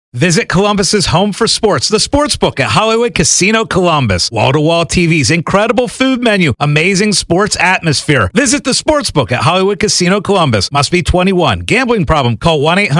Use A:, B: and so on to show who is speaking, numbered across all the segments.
A: Visit Columbus's home for sports, the Sportsbook at Hollywood Casino Columbus. Wall-to-wall TVs, incredible food menu, amazing sports atmosphere. Visit the Sportsbook at Hollywood Casino Columbus. Must be 21. Gambling problem? Call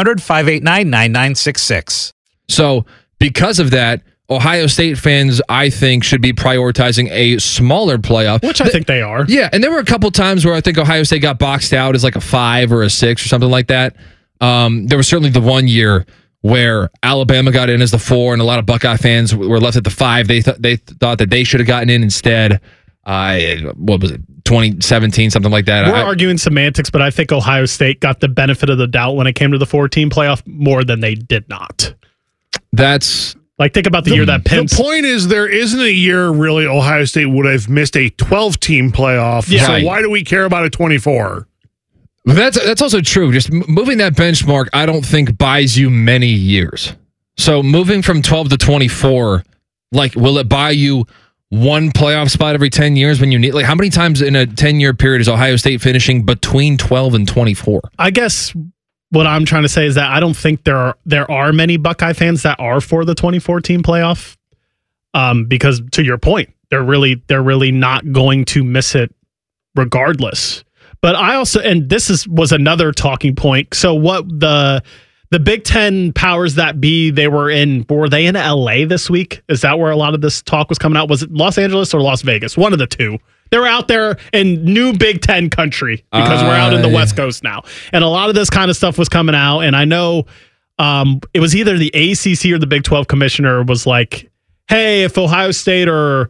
A: 1-800-589-9966.
B: So, because of that, Ohio State fans, I think, should be prioritizing a smaller playoff.
C: Which I think they are.
B: Yeah, and there were a couple times where I think Ohio State got boxed out as like a 5 or a 6 or something like that. There was certainly the one year where Alabama got in as the 4, and a lot of Buckeye fans were left at the 5. They thought that they should have gotten in instead. What was it, 2017, something like that?
C: We're arguing semantics, but I think Ohio State got the benefit of the doubt when it came to the 4-team playoff more than they did not.
B: That's...
C: Like, think about the year that Penn...
D: The point is, there isn't a year, really, Ohio State would have missed a 12-team playoff.
C: Yeah.
D: So
B: Right.
D: why do we care about a 24?
B: That's also true. Just moving that benchmark, I don't think buys you many years. So moving from 12 to 24, like, will it buy you one playoff spot every 10 years when you need? Like, how many times in a 10-year period is Ohio State finishing between 12 and 24?
C: I guess what I'm trying to say is that I don't think there are many Buckeye fans that are for the 24-team playoff. Because to your point, they're really not going to miss it regardless. But I also, and this was another talking point. So what the Big Ten powers that be, were they in LA this week? Is that where a lot of this talk was coming out? Was it Los Angeles or Las Vegas? One of the two. They were out there in new Big Ten country because we're out in the West Coast now. And a lot of this kind of stuff was coming out. And I know it was either the ACC or the Big 12 commissioner was like, hey, if Ohio State or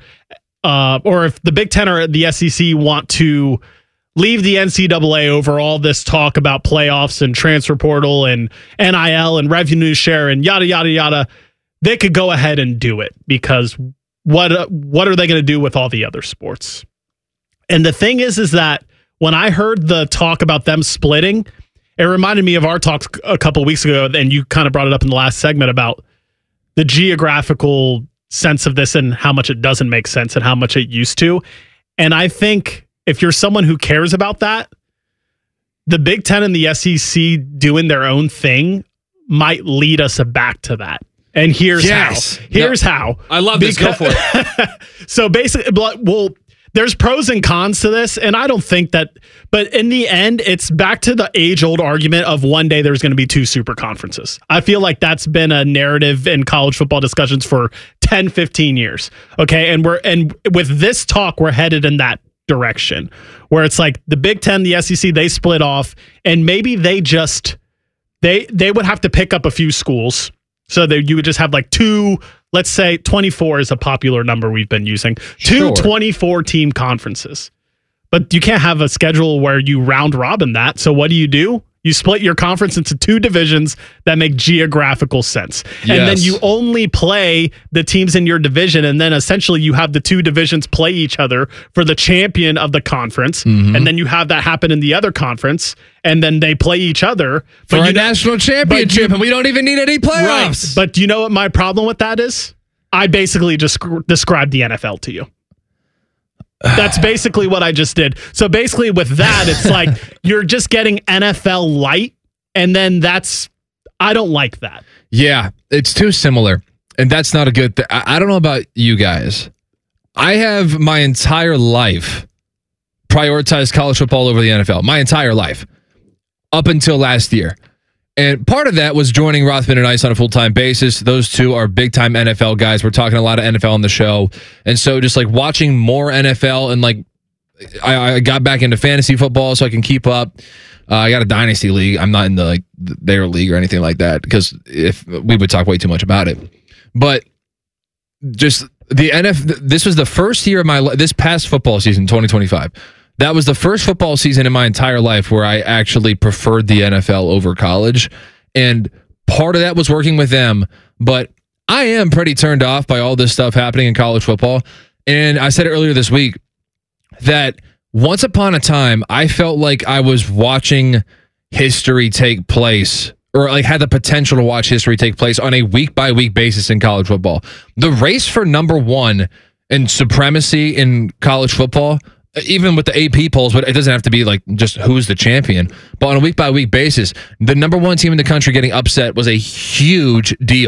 C: if the Big Ten or the SEC want to leave the NCAA over all this talk about playoffs and transfer portal and NIL and revenue share and yada, yada, yada, they could go ahead and do it because what are they going to do with all the other sports? And the thing is that when I heard the talk about them splitting, it reminded me of our talk a couple of weeks ago, and you kind of brought it up in the last segment about the geographical sense of this and how much it doesn't make sense and how much it used to. And I think if you're someone who cares about that, the Big Ten and the SEC doing their own thing might lead us back to that. And here's how.
B: I love this. Go for it.
C: So basically, well, there's pros and cons to this, and I don't think that, but in the end, it's back to the age-old argument of one day there's going to be 2 super conferences. I feel like that's been a narrative in college football discussions for 10, 15 years. Okay, and with this talk, we're headed in that direction where it's like the Big Ten, the SEC, they split off, and maybe they would have to pick up a few schools so that you would just have like 2. Let's say 24 is a popular number we've been using. 2 24-team conferences. But you can't have a schedule where you round robin that. So what do? You split your conference into 2 divisions that make geographical sense.
B: Yes.
C: And then you only play the teams in your division. And then essentially you have the 2 divisions play each other for the champion of the conference. Mm-hmm. And then you have that happen in the other conference. And then they play each other
B: for a national championship. And we don't even need any playoffs.
C: Right. But do you know what my problem with that is? I basically just described the NFL to you. That's basically what I just did. So basically with that, it's like you're just getting NFL light, and then I don't like that.
B: Yeah, it's too similar, and that's not a good thing. I don't know about you guys. I have my entire life prioritized college football over the NFL. My entire life. Up until last year. And part of that was joining Rothman and Ice on a full-time basis. Those two are big-time NFL guys. We're talking a lot of NFL on the show. And so just like watching more NFL and like I got back into fantasy football so I can keep up. I got a dynasty league. I'm not in their league or anything like that because if we would talk way too much about it. But just the this was the first year of this past football season, 2025. That was the first football season in my entire life where I actually preferred the NFL over college. And part of that was working with them. But I am pretty turned off by all this stuff happening in college football. And I said it earlier this week that once upon a time, I felt like I was watching history take place, or like had the potential to watch history take place on a week-by-week basis in college football. The race for number 1 and supremacy in college football, even with the AP polls, but it doesn't have to be like just who's the champion. But on a week-by-week basis, the number 1 team in the country getting upset was a huge deal.